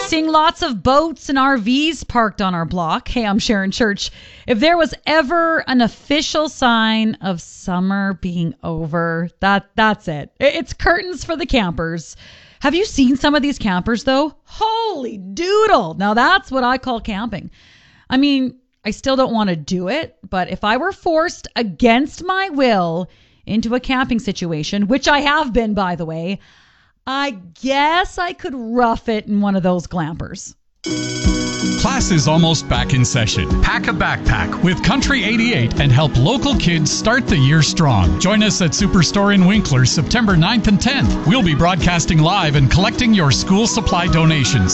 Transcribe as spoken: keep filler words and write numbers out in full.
Seeing lots of boats and R Vs parked on our block. Hey, I'm Sharon Church. If there was ever an official sign of summer being over, that that's it. It's curtains for the campers. Have you seen some of these campers, though? Holy doodle. Now, that's what I call camping. I mean, I still don't want to do it, but if I were forced against my will into a camping situation, which I have been, by the way, I guess I could rough it in one of those glampers. Class is almost back in session. Pack a backpack with Country eighty-eight and help local kids start the year strong. Join us at Superstore in Winkler September ninth and tenth. We'll be broadcasting live and collecting your school supply donations.